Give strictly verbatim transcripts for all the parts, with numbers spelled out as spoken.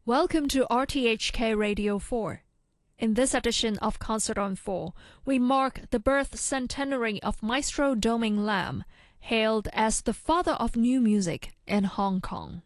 Welcome to R T H K Radio four. In this edition of Concert on four, we mark the birth centenary of Maestro Doming Lam, hailed as the father of new music in Hong Kong.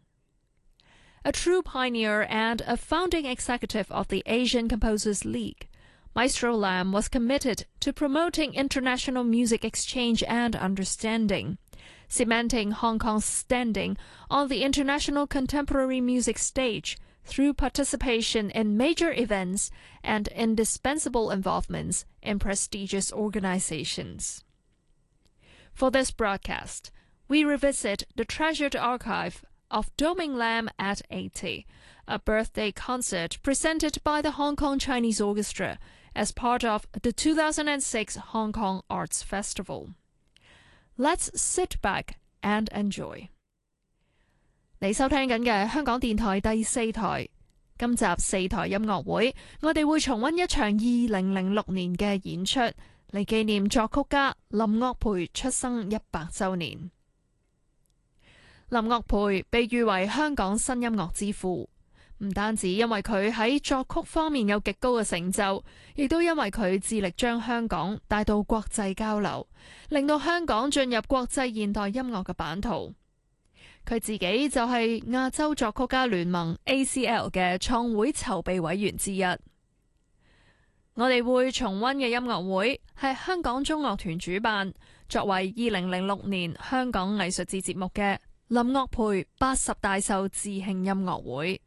A true pioneer and a founding executive of the Asian Composers League, Maestro Lam was committed to promoting international music exchange and understanding, cementing Hong Kong's standing on the international contemporary music stage through participation in major events and indispensable involvements in prestigious organizations. For this broadcast, we revisit the treasured archive of Doming Lam at eighty, a birthday concert presented by the Hong Kong Chinese Orchestra as part of the two thousand six Hong Kong Arts Festival. Let's sit back and enjoy. 你收聽緊嘅香港電台第四台，今集四台音樂會，我哋會重溫一場二零零六年嘅演出，嚟紀念作曲家林樂培出生一百週年。林樂培被譽為香港新音樂之父，唔單止因為佢喺作曲方面有極高嘅成就，亦都因為佢致力將香港帶到國際交流，令到香港進入國際現代音樂嘅版圖。佢自己就係亞洲作曲家聯盟 A C L 嘅創會籌備委員之一。我哋會重溫嘅音樂會係香港中樂團主辦，作為二零零六年香港藝術節節目嘅林樂培八十大壽致慶音樂會。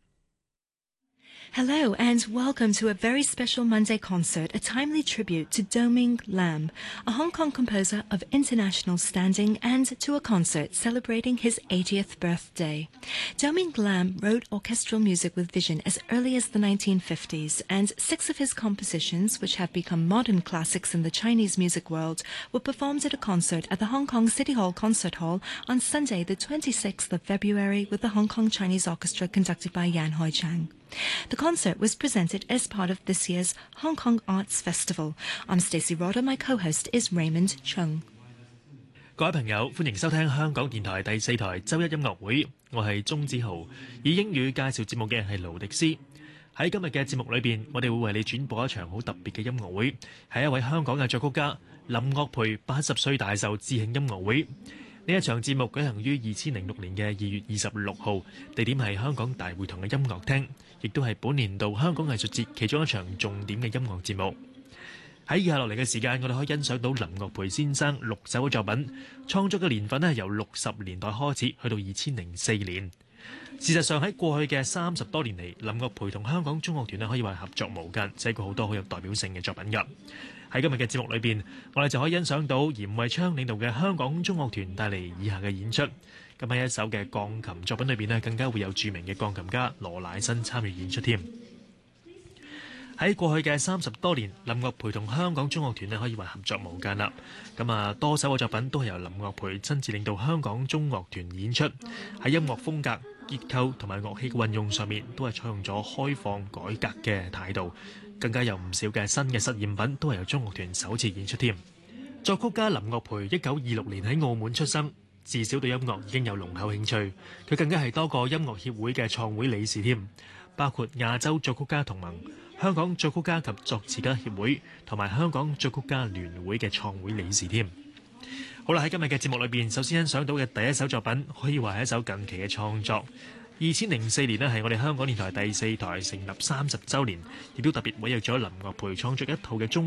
Hello and welcome to a very special Monday concert, a timely tribute to Doming Lam, a Hong Kong composer of international standing, and to a concert celebrating his eightieth birthday. Doming Lam wrote orchestral music with vision as early as the nineteen fifties, and six of his compositions, which have become modern classics in the Chinese music world, were performed at a concert at the Hong Kong City Hall Concert Hall on Sunday the twenty-sixth of February with the Hong Kong Chinese Orchestra conducted by Yan Hoi Chang. The concert was presented as part of this year's Hong Kong Arts Festival. I'm Stacey Rodder, my co-host is Raymond Chung. 各位朋友，歡迎收聽香港電台第四台周一音樂會，我係鐘子豪，以英語介紹節目嘅係盧迪斯。喺今日嘅節目裏邊，我哋會為你轉播一場好特別嘅音樂會，係一位香港嘅作曲家林樂培八十歲大壽致慶音樂會。呢一場節目舉行於二千零六年嘅二月二十六號，地點係香港大會堂嘅音樂廳，亦都係本年度香港藝術節其中一場重點嘅音樂節目。喺以下落嚟嘅時間，我哋可以欣賞到林樂培先生六首嘅作品，創作嘅年份咧由六十年代開始，去到二千零四年。事實上喺過去嘅三十多年嚟，林樂培同香港中樂團咧可以話合作無間，寫過好多好有代表性嘅作品㗎。喺今日嘅節目裏邊，我哋就可以欣賞到嚴惠昌領導嘅香港中樂團帶嚟以下嘅演出。咁喺一首嘅鋼琴作品裏邊咧，更加會有著名嘅鋼琴家羅乃新參與演出添。喺過去嘅三十多年，林樂培同香港中樂團咧可以話合作無間啦。咁啊，多首嘅作品都係由林樂培親自領導香港中樂團演出。喺音樂風格、結構同埋樂器嘅運用上面，都係採用咗開放改革嘅態度。更加有唔少嘅新嘅實驗品都係由中樂團首次演出添。作曲家林樂培一九二六年喺澳門出生，自小對音樂已經有濃厚興趣。佢更加係多個音樂協會嘅創會理事添，包括亞洲作曲家同盟、香港作曲家及作詞家協會同埋香港作曲家聯會嘅創會理事添。好啦，喺今日嘅節目裏邊，首先欣賞到嘅第一首作品，可以話係一首近期嘅創作。二千零四年呢係我哋香港電台第四台成立三十週年，亦都特別委約咗林樂培創作一套嘅中